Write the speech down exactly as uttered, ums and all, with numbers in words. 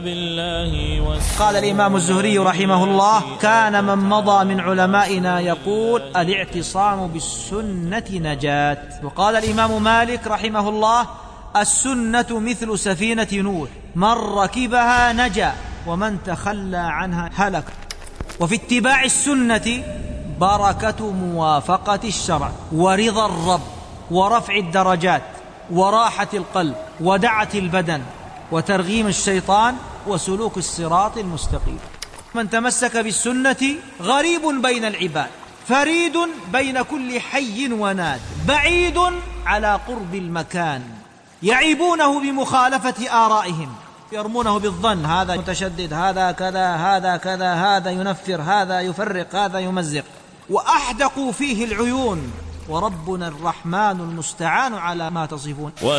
قال الإمام الزهري رحمه الله: كان من مضى من علمائنا يقول: الاعتصام بالسنة نجاة. وقال الإمام مالك رحمه الله: السنة مثل سفينة نوح، من ركبها نجا ومن تخلى عنها هلك. وفي اتباع السنة بركة موافقة الشرع ورضا الرب ورفع الدرجات وراحة القلب ودعة البدن وترغيم الشيطان وسلوك الصراط المستقيم. من تمسك بالسنة غريب بين العباد، فريد بين كل حي وناد، بعيد على قرب المكان، يعيبونه بمخالفة آرائهم، يرمونه بالظن: هذا متشدد، هذا كذا، هذا كذا، هذا ينفر، هذا يفرق، هذا يمزق، وأحدقوا فيه العيون، وربنا الرحمن المستعان على ما تصفون.